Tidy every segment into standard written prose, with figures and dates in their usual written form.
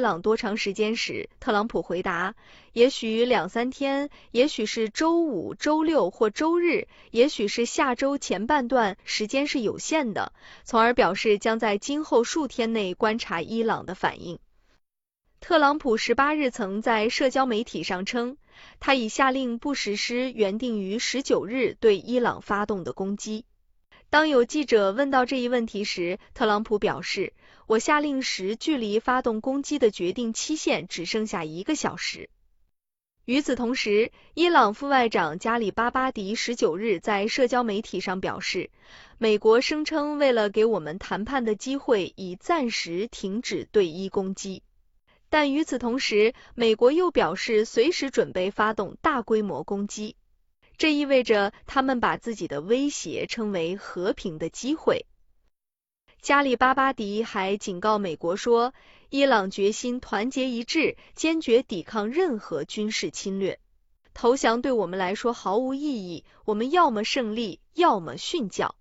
朗多长时间时，特朗普回答，也许2-3天，也许是周5、周6或周日，也许是下周前半段，时间是有限的，从而表示将在今后数天内观察伊朗的反应。特朗普18日曾在社交媒体上称，他已下令不实施原定于19日对伊朗发动的攻击。当有记者问到这一问题时，特朗普表示，我下令时距离发动攻击的决定期限只剩下1个小时。与此同时，伊朗副外长加里巴巴迪19日在社交媒体上表示，美国声称为了给我们谈判的机会，已暂时停止对伊攻击。但与此同时，美国又表示随时准备发动大规模攻击。这意味着他们把自己的威胁称为和平的机会。加里巴巴迪还警告美国说，伊朗决心团结一致，坚决抵抗任何军事侵略。投降对我们来说毫无意义，我们要么胜利，要么殉教。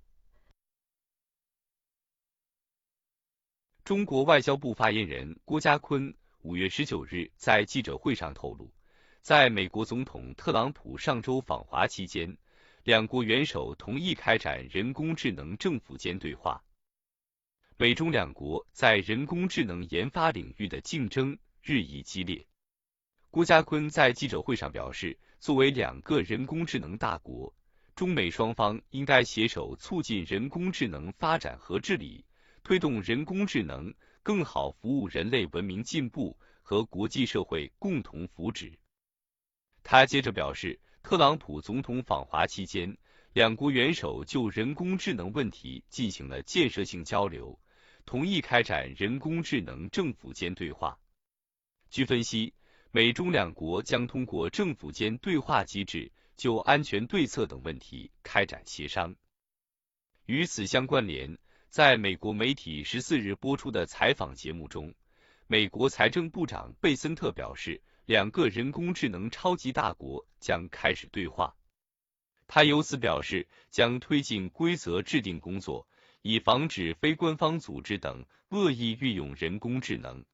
中国外交部发言人郭家坤5月19日在记者会上透露，在美国总统特朗普上周访华期间，两国元首同意开展人工智能政府间对话。美中两国在人工智能研发领域的竞争日益激烈。郭家坤在记者会上表示，作为2个人工智能大国，中美双方应该携手促进人工智能发展和治理，推动人工智能更好服务人类文明进步和国际社会共同福祉。他接着表示，特朗普总统访华期间，两国元首就人工智能问题进行了建设性交流，同意开展人工智能政府间对话。据分析，美中两国将通过政府间对话机制就安全对策等问题开展协商。与此相关联，在美国媒体14日播出的采访节目中，美国财政部长贝森特表示，2个人工智能超级大国将开始对话。他由此表示，将推进规则制定工作，以防止非官方组织等恶意运用人工智能。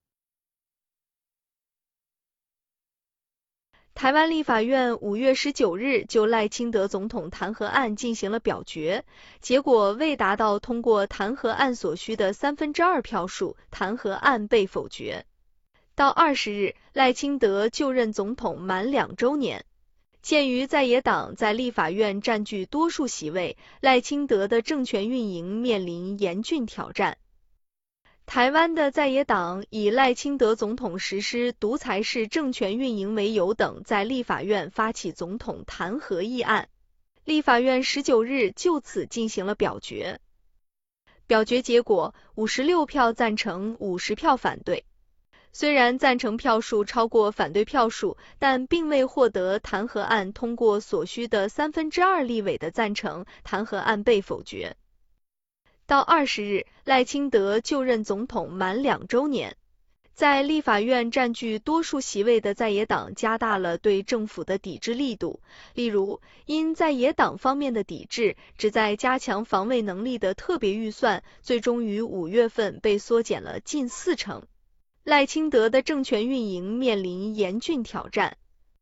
台湾立法院5月19日就赖清德总统弹劾案进行了表决，结果未达到通过弹劾案所需的2/3票数，弹劾案被否决。到20日，赖清德就任总统满2周年。鉴于在野党在立法院占据多数席位，赖清德的政权运营面临严峻挑战。台湾的在野党以赖清德总统实施独裁式政权运营为由等，在立法院发起总统弹劾议案。立法院19日就此进行了表决。表决结果56票赞成，50票反对。虽然赞成票数超过反对票数，但并未获得弹劾案通过所需的2/3立委的赞成，弹劾案被否决。到20日，赖清德就任总统满2周年。在立法院占据多数席位的在野党加大了对政府的抵制力度，例如，因在野党方面的抵制，旨在加强防卫能力的特别预算，最终于5月份被缩减了近40%。赖清德的政权运营面临严峻挑战。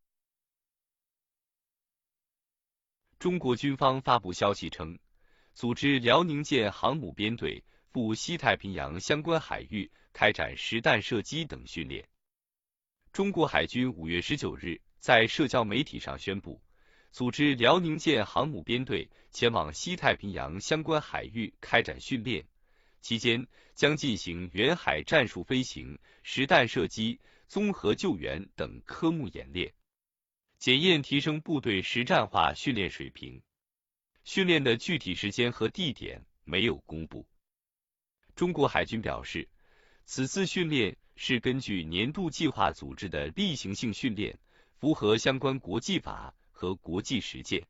中国军方发布消息称，组织辽宁舰航母编队赴西太平洋相关海域开展实弹射击等训练。中国海军5月19日在社交媒体上宣布，组织辽宁舰航母编队前往西太平洋相关海域开展训练，期间将进行远海战术飞行、实弹射击、综合救援等科目演练，检验提升部队实战化训练水平。训练的具体时间和地点没有公布。中国海军表示，此次训练是根据年度计划组织的例行性训练，符合相关国际法和国际实践。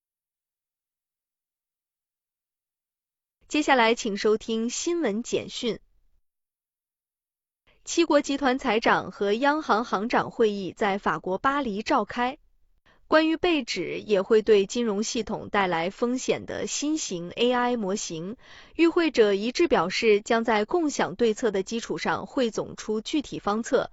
接下来请收听新闻简讯。七国集团财长和央行行长会议在法国巴黎召开。关于被指也会对金融系统带来风险的新型 AI 模型，与会者一致表示将在共享对策的基础上汇总出具体方策，